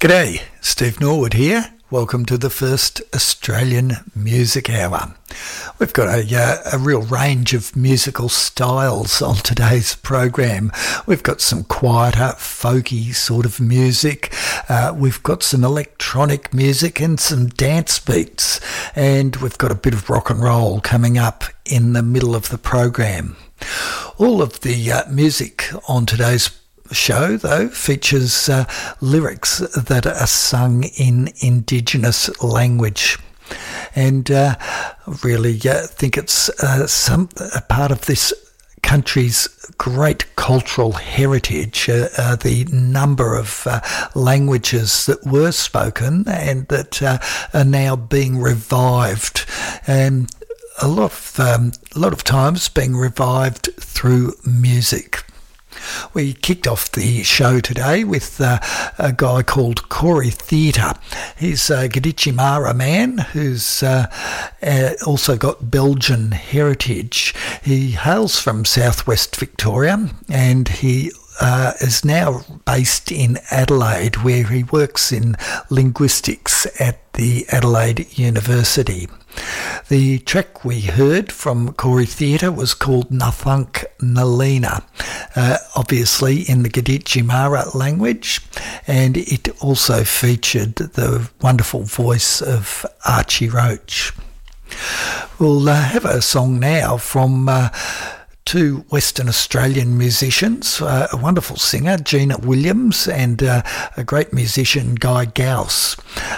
G'day, Steve Norwood here. Welcome to the first Australian Music Hour. We've got a real range of musical styles on today's program. We've got some quieter, folky sort of music. We've got some electronic music and some dance beats. And we've got a bit of rock and roll coming up in the middle of the program. All of the music on today's show, though, features lyrics that are sung in Indigenous language. And really think it's a part of this country's great cultural heritage, the number of languages that were spoken and that are now being revived. And a lot of times being revived through music. We kicked off the show today with a guy called Corey Theatre. He's a Gadichi-Mara man who's also got Belgian heritage. He hails from southwest Victoria and he is now based in Adelaide, where he works in linguistics at the Adelaide University. The track we heard from Corey Theatre was called Nathunk Nalina, obviously in the Gadichi-Mara language, and it also featured the wonderful voice of Archie Roach. We'll have a song now from two Western Australian musicians, a wonderful singer, Gina Williams, and a great musician, Guy Gauss.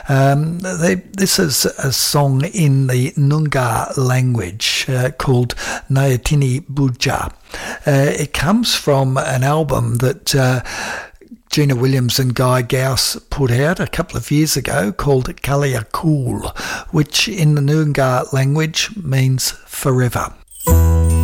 This is a song in the Noongar language called Nayatini Buja. It comes from an album that Gina Williams and Guy Gauss put out a couple of years ago called Kaliyakul, which in the Noongar language means forever.